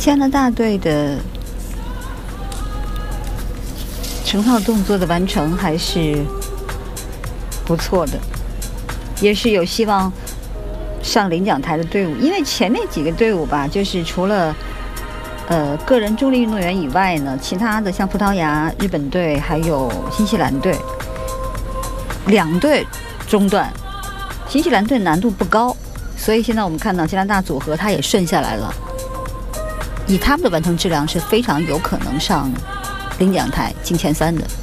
加拿大队的成套动作的完成还是不错的，也是有希望上领奖台的队伍。因为前面几个队伍吧，就是除了个人重力运动员以外呢，其他的像葡萄牙、日本队还有新西兰队两队中段，新西兰队难度不高，所以现在我们看到加拿大组合它也顺下来了，以他们的完成质量是非常有可能上领奖台进前3的。